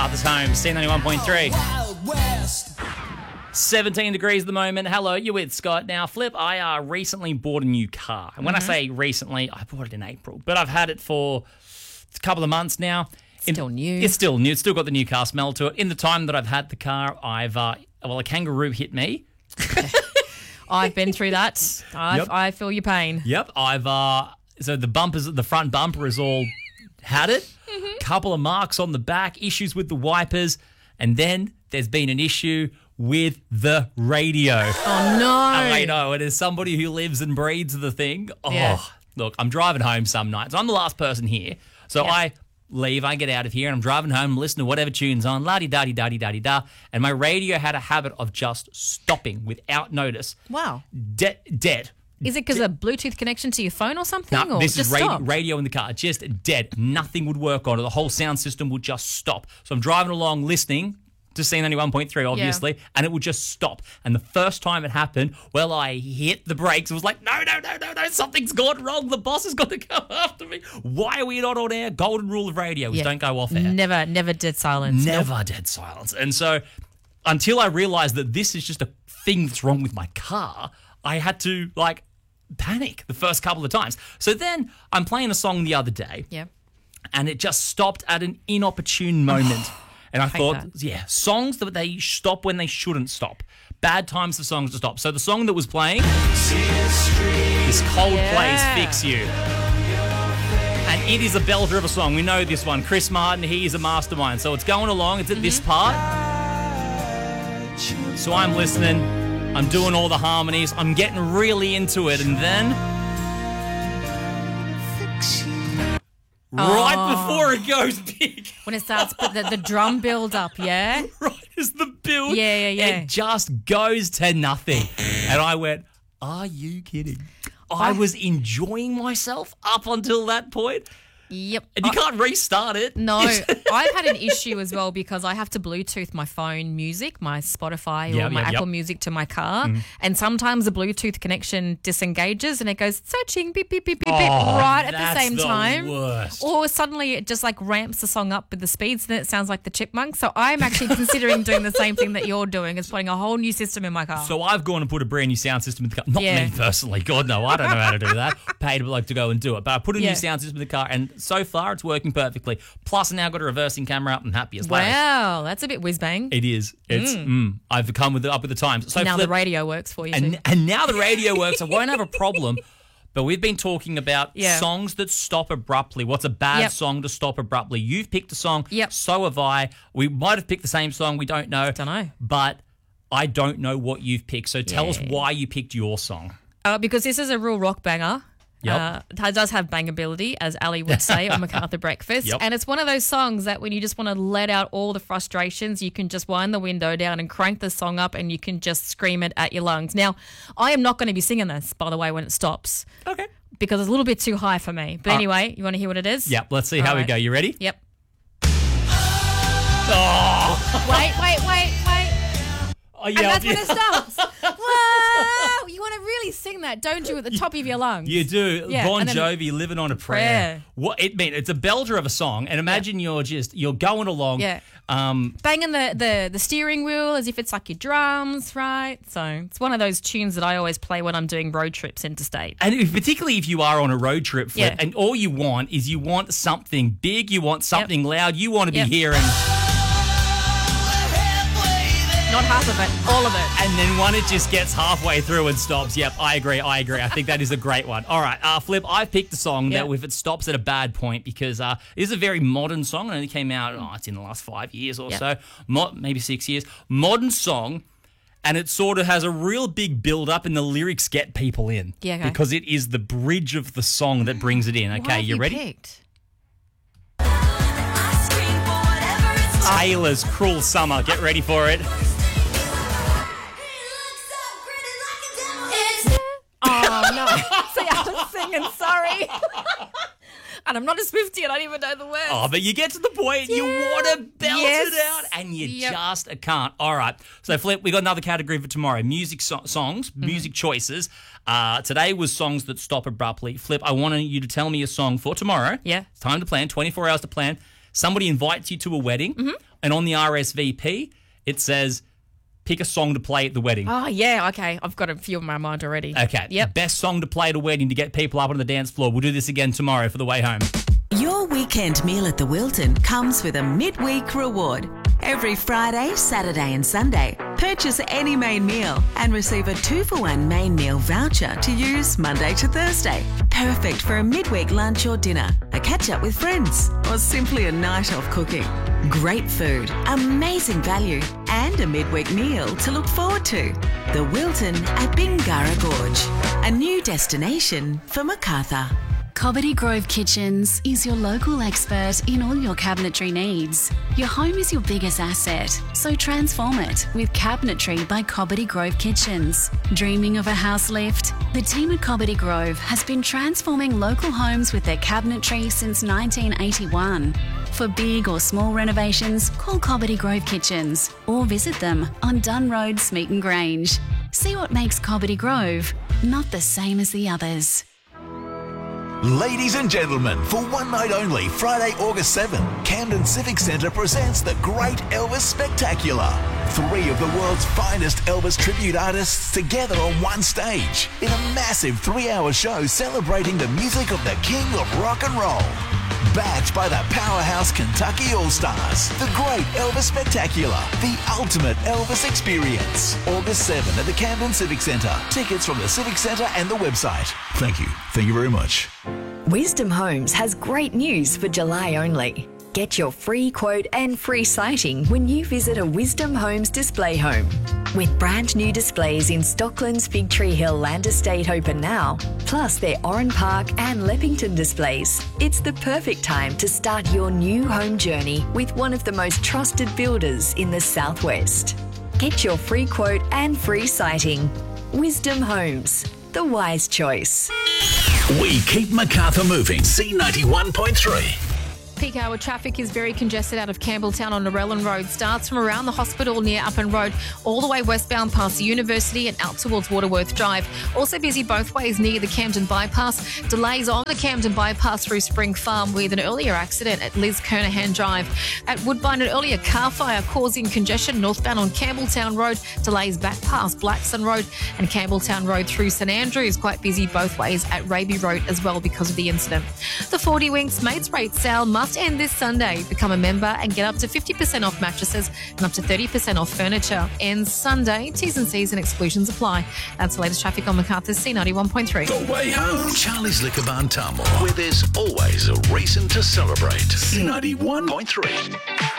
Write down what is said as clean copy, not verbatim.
MacArthur's home, C91.3. 17 degrees at the moment. Hello, you're with Scott. Now, Flip, I recently bought a new car. And when I say recently, I bought it in April. But I've had it for a couple of months now. Still new. It's still new. It's still got the new car smell to it. In the time that I've had the car, a kangaroo hit me. I've been through that. I feel your pain. Yep. So the front bumper has all had it. Couple of marks on the back, issues with the wipers. And then there's been an issue with the radio. Oh, no. I know. And as somebody who lives and breathes the thing, look, I'm driving home some nights. I'm the last person here. So I leave, I get out of here, and I'm driving home, listening to whatever tune's on, la-di-da-di-da-di-da-di-da, and my radio had a habit of just stopping without notice. Wow. Dead. Is it because of a Bluetooth connection to your phone or something? No, or this just is stopped? radio in the car, just dead. Nothing would work on it. The whole sound system would just stop. So I'm driving along listening to C91.3, obviously, and it would just stop. And the first time it happened, I hit the brakes. It was like, no, something's gone wrong. The boss has got to come after me. Why are we not on air? Golden rule of radio is don't go off air. Never dead silence. Never dead silence. And so until I realised that this is just a thing that's wrong with my car, I had to, panic the first couple of times. So then I'm playing a song the other day, and it just stopped at an inopportune moment. And I thought, songs that they stop when they shouldn't stop. Bad times for songs to stop. So the song that was playing is Coldplay's Fix You. And it is a belter of a song. We know this one. Chris Martin, he is a mastermind. So it's going along. It's at this part. So I'm listening. I'm doing all the harmonies. I'm getting really into it. And then, right before it goes big, when it starts, the drum build up, right as the build, it just goes to nothing. And I went, are you kidding? I was enjoying myself up until that point. Yep. And you can't restart it. No, I've had an issue as well because I have to Bluetooth my phone music, my Spotify or my Apple Music to my car. And sometimes the Bluetooth connection disengages and it goes searching, beep, beep, beep, beep, beep, right at the same time. Worst. Or suddenly it just ramps the song up with the speeds and then it sounds like the Chipmunks. So I'm actually considering doing the same thing that you're doing, is putting a whole new system in my car. So I've gone and put a brand new sound system in the car. Not me personally. God, no, I don't know how to do that. Paid to go and do it. But I put a new sound system in the car and so far it's working perfectly. Plus, I now got a reversing camera up and happy as well. Wow, that's a bit whiz bang. It is. It's. I've come up with the times. So now the radio works for you too. And now the radio works. I won't have a problem. But we've been talking about songs that stop abruptly. What's a bad song to stop abruptly? You've picked a song. Yep. So have I. We might have picked the same song. We don't know. Don't know. But I don't know what you've picked. So tell us why you picked your song. Because this is a real rock banger. Yep. It does have bangability, as Ali would say on MacArthur Breakfast. Yep. And it's one of those songs that when you just want to let out all the frustrations, you can just wind the window down and crank the song up and you can just scream it at your lungs. Now, I am not going to be singing this, by the way, when it stops. Okay. Because it's a little bit too high for me. But anyway, you want to hear what it is? Yep. Let's see how we go. You ready? Yep. Oh. Wait. Oh, And that's when it stops. Whoa! You want to really sing that, don't you, at the top of your lungs? You do. Yeah, Bon and then Jovi, Living on a Prayer. What it means, it's a belter of a song. And imagine you're going along. Yeah. Banging the steering wheel as if it's like your drums, right? So it's one of those tunes that I always play when I'm doing road trips interstate. And particularly if you are on a road trip, Flip, and all you want is something big, you want something loud, you want to be hearing... Not half of it, all of it. And then when it just gets halfway through and stops, I agree. I think that is a great one. All right, Flip, I've picked a song that if it stops at a bad point because it is a very modern song. It only came out, it's in the last 5 years or so, maybe 6 years. Modern song, and it sort of has a real big build-up and the lyrics get people in. Yeah, okay. Because it is the bridge of the song that brings it in. Okay, What have you ready? Picked? Taylor's Cruel Summer. Get ready for it. Oh, no. See, I was singing, sorry. And I'm not a Swiftie, I don't even know the words. Oh, but you get to the point, you want to belt it out, and you just can't. All right. So, Flip, we got another category for tomorrow. Music songs, music choices. Today was songs that stop abruptly. Flip, I want you to tell me a song for tomorrow. Yeah. It's time to plan, 24 hours to plan. somebody invites you to a wedding, and on the RSVP, it says, pick a song to play at the wedding. Oh, yeah, okay. I've got a few in my mind already. Okay. Yep. Best song to play at a wedding to get people up on the dance floor. We'll do this again tomorrow for the way home. Your weekend meal at the Wilton comes with a midweek reward. Every Friday, Saturday and Sunday, purchase any main meal and receive a 2-for-1 main meal voucher to use Monday to Thursday. Perfect for a midweek lunch or dinner, a catch-up with friends, or simply a night off cooking. Great food, amazing value, and a midweek meal to look forward to. The Wilton at Bingara Gorge, a new destination for Macarthur. Cobbitty Grove Kitchens is your local expert in all your cabinetry needs. Your home is your biggest asset, so transform it with Cabinetry by Cobbitty Grove Kitchens. Dreaming of a house lift? The team at Cobbitty Grove has been transforming local homes with their cabinetry since 1981. For big or small renovations, call Cobbitty Grove Kitchens or visit them on Dunn Road, Smeaton Grange. See what makes Cobbitty Grove not the same as the others. Ladies and gentlemen, for one night only, Friday, August 7, Camden Civic Centre presents the Great Elvis Spectacular. 3 of the world's finest Elvis tribute artists together on one stage in a massive 3-hour show celebrating the music of the King of Rock and Roll. Backed by the powerhouse Kentucky All-Stars, the Great Elvis Spectacular, the ultimate Elvis experience. August 7 at the Camden Civic Centre. Tickets from the Civic Centre and the website. Thank you. Thank you very much. Wisdom Homes has great news for July only. Get your free quote and free sighting when you visit a Wisdom Homes display home. With brand new displays in Stockland's Fig Tree Hill Land Estate open now, plus their Oran Park and Leppington displays, it's the perfect time to start your new home journey with one of the most trusted builders in the Southwest. Get your free quote and free sighting. Wisdom Homes, the wise choice. We keep Macarthur moving. C91.3. Peak hour traffic is very congested out of Campbelltown on Narellan Road. Starts from around the hospital near Upland Road all the way westbound past the university and out towards Waterworth Drive. Also busy both ways near the Camden Bypass. Delays on the Camden Bypass through Spring Farm with an earlier accident at Liz Kernahan Drive. At Woodbine, an earlier car fire causing congestion northbound on Campbelltown Road. Delays back past Blackson Road and Campbelltown Road through St Andrews. Quite busy both ways at Raby Road as well because of the incident. The 40 Winks Mates Rate sale must end this Sunday. Become a member and get up to 50% off mattresses and up to 30% off furniture. Ends Sunday. T's and C's and exclusions apply. That's the latest traffic on Macarthur's C91.3. The way home. Charlie's Liquor Barn Tamworth, where there's always a reason to celebrate. C91.3.